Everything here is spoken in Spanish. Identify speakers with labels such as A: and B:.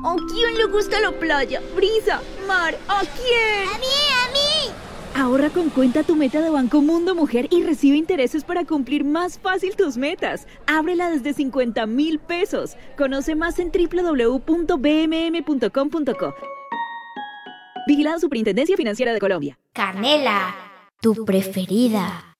A: ¿A quién le gusta la playa? Brisa, mar, ¿a quién?
B: ¡A mí!
A: Ahorra con Cuenta Tu Meta de Banco Mundo Mujer y recibe intereses para cumplir más fácil tus metas. Ábrela desde 50,000 pesos. Conoce más en www.bmm.com.co. Vigilado Superintendencia Financiera de Colombia.
B: Canela, tu preferida.